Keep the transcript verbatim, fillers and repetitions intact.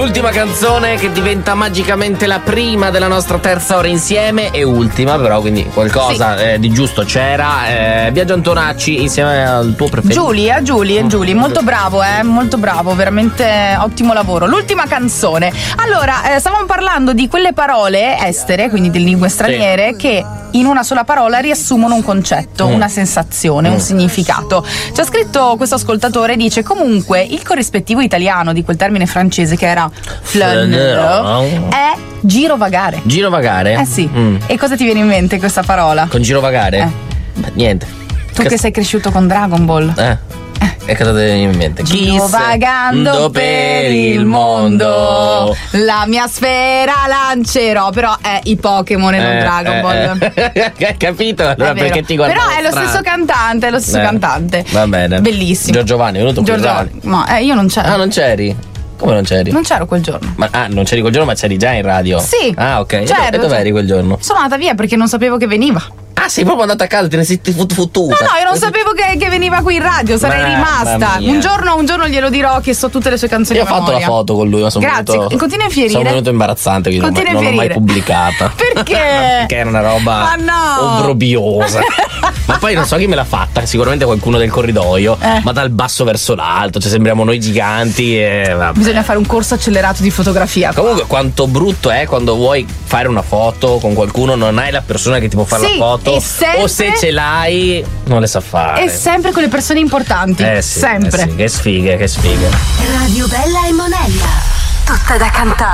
Ultima canzone che diventa magicamente la prima della nostra terza ora insieme e ultima, però, quindi qualcosa sì. eh, di giusto c'era. eh, Biagio Antonacci insieme al tuo preferito Giulia, Giulia, Giulia, molto bravo, eh, molto bravo, veramente ottimo lavoro. L'ultima canzone. Allora, eh, stavamo parlando di quelle parole estere, quindi di lingue straniere, sì. che in una sola parola riassumono un concetto, mm. una sensazione, mm. un significato. C'è scritto, questo ascoltatore dice: comunque il corrispettivo italiano di quel termine francese che era flaneur è girovagare. Girovagare? Eh sì. Mm. E cosa ti viene in mente questa parola? Con girovagare? Eh. Beh, niente. Tu che, che sei cresciuto con Dragon Ball. Eh. E cosa ti viene in mente? Girovagando per il mondo, la mia sfera lancerò. Però è i Pokémon e non eh, Dragon Ball. Eh, eh. Capito? Allora perché ti guardo? Però è lo strano. stesso cantante, è lo stesso eh. cantante. Va bene. Bellissimo. Giorgio Vanni, è venuto Giorgio qui. Ma eh, io non c'ero. Ah, non c'eri? Come non c'eri? Non c'ero quel giorno. Ma ah, non c'eri quel giorno, ma c'eri già in radio? Sì. Ah, ok. C'ero, e dove eri quel giorno? Sono andata via perché non sapevo che veniva. Ah, sei proprio andata a casa, te ne sei fottuta. No, no, io non sapevo che, che veniva qui in radio, sarei rimasta. Un giorno, un giorno glielo dirò che so tutte le sue canzoni. Io ho fatto la foto con lui, ma sono Grazie, venuto, continui a infierire. Sono venuto imbarazzante, quindi non, non l'ho mai pubblicata. Perché? Perché era una roba no. obbrobriosa. Ma poi non so chi me l'ha fatta, sicuramente qualcuno del corridoio, eh. ma dal basso verso l'alto, cioè sembriamo noi giganti e vabbè. Bisogna fare un corso accelerato di fotografia. Comunque quanto brutto è quando vuoi fare una foto con qualcuno, non hai la persona che ti può fare sì, la foto, sempre, o se ce l'hai non le sa fare. E sempre con le persone importanti. Eh sì, sempre. Eh sì, che sfighe, che sfighe. Radio Bella e Monella, tutta da cantare.